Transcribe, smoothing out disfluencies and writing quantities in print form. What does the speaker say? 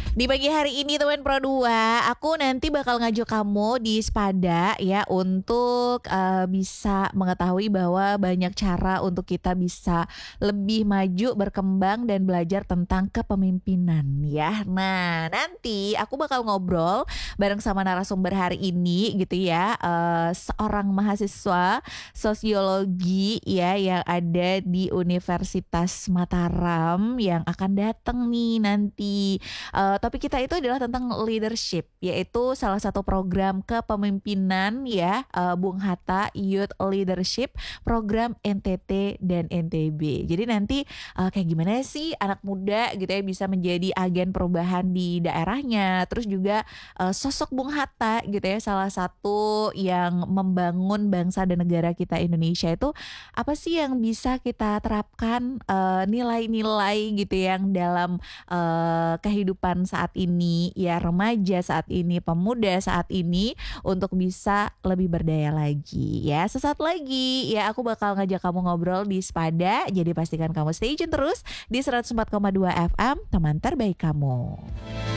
Di pagi hari ini teman Pro 2, aku nanti bakal ngajak kamu di Spada ya untuk, bisa mengetahui bahwa banyak cara untuk kita bisa lebih maju, berkembang, dan belajar tentang kepemimpinan ya. Nah, nanti aku bakal ngobrol bareng sama narasumber hari ini gitu ya, seorang mahasiswa sosiologi ya yang ada di Universitas Mataram yang akan datang nih nanti. Topik kita itu adalah tentang leadership, yaitu salah satu program kepemimpinan ya, Bung Hatta Youth Leadership, program NTT dan NTB. Jadi nanti, kayak gimana sih anak muda gitu ya bisa menjadi agen perubahan di daerahnya, terus juga, sosok Bung Hatta gitu ya, salah satu yang membangun bangsa dan negara kita Indonesia itu, apa sih yang bisa kita terapkan, nilai-nilai gitu yang dalam kehidupan saat ini, ya remaja saat ini, pemuda saat ini untuk bisa lebih berdaya lagi ya. Sesaat lagi ya aku bakal ngajak kamu ngobrol di Spada, jadi pastikan kamu stay tune terus di 104,2 FM, teman terbaik kamu.